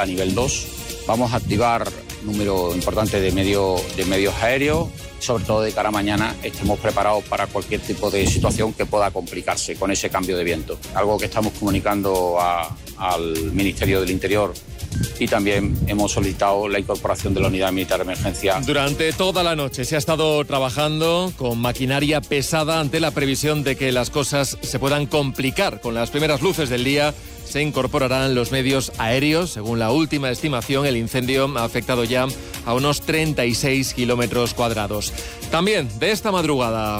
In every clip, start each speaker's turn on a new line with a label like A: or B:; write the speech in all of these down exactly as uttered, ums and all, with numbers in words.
A: a nivel dos. Vamos a activar número importante de, medio, de medios aéreos, sobre todo de cara a mañana estemos preparados para cualquier tipo de situación que pueda complicarse con ese cambio de viento. Algo que estamos comunicando a, al Ministerio del Interior, y también hemos solicitado la incorporación de la unidad militar de emergencia.
B: Durante toda la noche se ha estado trabajando con maquinaria pesada ante la previsión de que las cosas se puedan complicar. Con las primeras luces del día se incorporarán los medios aéreos. Según la última estimación, el incendio ha afectado ya a unos treinta y seis kilómetros cuadrados. También de esta madrugada.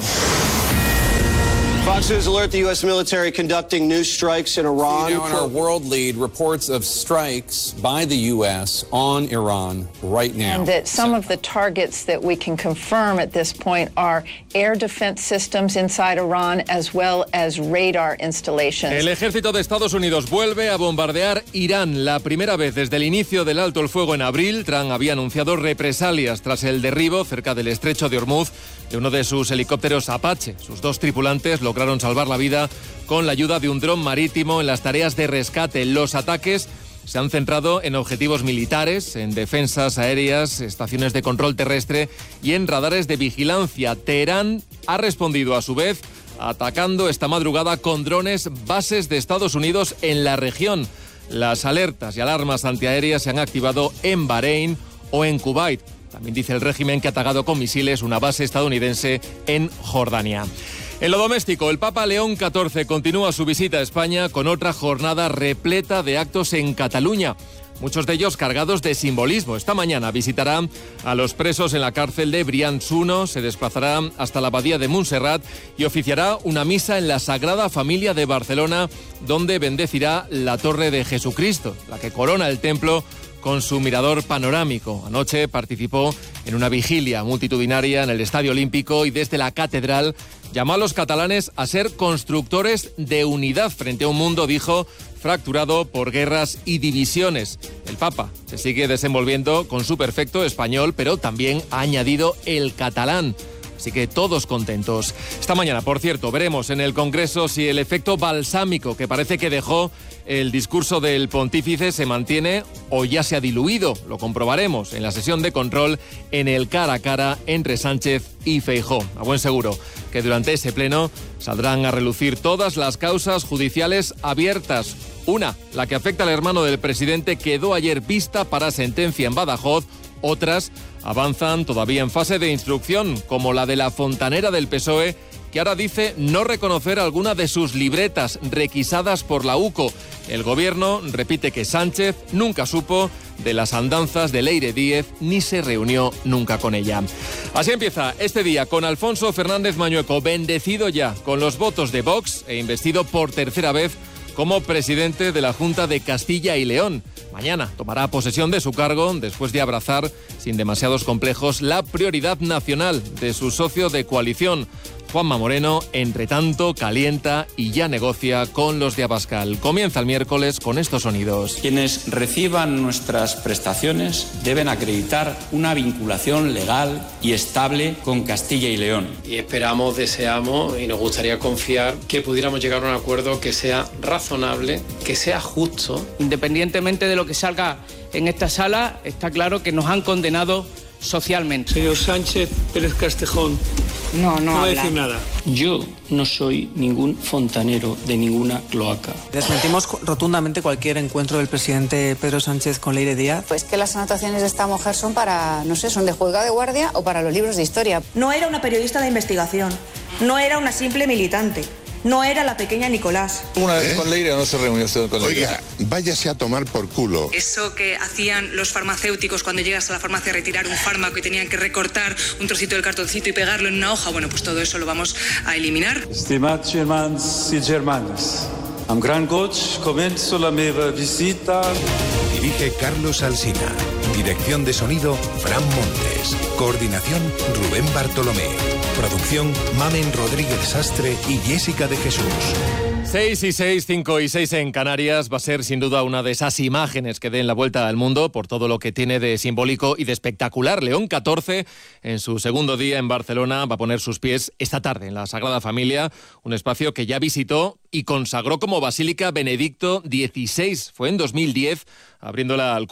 C: Fox News alert the U S military conducting new strikes in Iran.
D: Now in our world lead, reports of strikes by the U S on Iran right now.
E: And that some of the targets that we can confirm at this point are air defense systems inside Iran as well as radar installations.
B: El ejército de Estados Unidos vuelve a bombardear Irán. La primera vez desde el inicio del alto el fuego en abril. Trump había anunciado represalias tras el derribo cerca del estrecho de Hormuz de uno de sus helicópteros Apache. Sus dos tripulantes lograron salvar la vida con la ayuda de un dron marítimo en las tareas de rescate. Los ataques se han centrado en objetivos militares, en defensas aéreas, estaciones de control terrestre y en radares de vigilancia. Teherán ha respondido a su vez atacando esta madrugada con drones bases de Estados Unidos en la región. Las alertas y alarmas antiaéreas se han activado en Bahrein o en Kuwait. También dice el régimen que ha atacado con misiles una base estadounidense en Jordania. En lo doméstico, el Papa León catorce continúa su visita a España con otra jornada repleta de actos en Cataluña, muchos de ellos cargados de simbolismo. Esta mañana visitará a los presos en la cárcel de Brians uno, se desplazará hasta la abadía de Montserrat y oficiará una misa en la Sagrada Familia de Barcelona, donde bendecirá la Torre de Jesucristo, la que corona el templo con su mirador panorámico. Anoche participó en una vigilia multitudinaria en el Estadio Olímpico y desde la catedral llamó a los catalanes a ser constructores de unidad frente a un mundo, dijo, fracturado por guerras y divisiones. El Papa se sigue desenvolviendo con su perfecto español, pero también ha añadido el catalán. Así que todos contentos. Esta mañana, por cierto, veremos en el Congreso si el efecto balsámico que parece que dejó el discurso del pontífice se mantiene o ya se ha diluido. Lo comprobaremos en la sesión de control en el cara a cara entre Sánchez y Feijóo. A buen seguro que durante ese pleno saldrán a relucir todas las causas judiciales abiertas. Una, la que afecta al hermano del presidente, quedó ayer vista para sentencia en Badajoz. Otras avanzan todavía en fase de instrucción, como la de la fontanera del P S O E, que ahora dice no reconocer alguna de sus libretas requisadas por la U C O. El gobierno repite que Sánchez nunca supo de las andanzas de Leire Díez ni se reunió nunca con ella. Así empieza este día con Alfonso Fernández Mañueco, bendecido ya con los votos de Vox e investido por tercera vez como presidente de la Junta de Castilla y León. Mañana tomará posesión de su cargo después de abrazar, sin demasiados complejos, la prioridad nacional de su socio de coalición. Juanma Moreno, entre tanto, calienta y ya negocia con los de Abascal. Comienza el miércoles con estos sonidos.
F: Quienes reciban nuestras prestaciones deben acreditar una vinculación legal y estable con Castilla y León.
G: Y esperamos, deseamos y nos gustaría confiar que pudiéramos llegar a un acuerdo que sea razonable, que sea justo.
H: Independientemente de lo que salga en esta sala, está claro que nos han condenado socialmente.
I: Señor Sánchez Pérez Castejón,
H: no, no,
I: no va a decir nada.
F: Yo no soy ningún fontanero de ninguna cloaca.
J: Desmentimos rotundamente cualquier encuentro del presidente Pedro Sánchez con Leire Díaz.
K: Pues que las anotaciones de esta mujer son para, no sé, son de juzgado de guardia o para los libros de historia.
L: No era una periodista de investigación, no era una simple militante. No era la pequeña Nicolás.
M: ¿Una vez ¿Eh? con Leire o no se reunió usted con Leire?
N: Oiga, váyase a tomar por culo.
O: Eso que hacían los farmacéuticos cuando llegas a la farmacia a retirar un fármaco y tenían que recortar un trocito del cartoncito y pegarlo en una hoja, bueno, pues todo eso lo vamos a eliminar.
P: Estimados germans y germanas, amb gran goig començo la meva visita.
Q: Dirige Carlos Alsina. Dirección de sonido, Fran Montes. Coordinación, Rubén Bartolomé. Producción, Mamen Rodríguez Sastre y Jessica de Jesús.
B: seis y seis, cinco y seis en Canarias. Va a ser sin duda una de esas imágenes que den la vuelta al mundo por todo lo que tiene de simbólico y de espectacular. León catorce, en su segundo día en Barcelona, va a poner sus pies esta tarde en la Sagrada Familia, un espacio que ya visitó y consagró como Basílica Benedicto dieciséis. Fue en dos mil diez, abriéndola al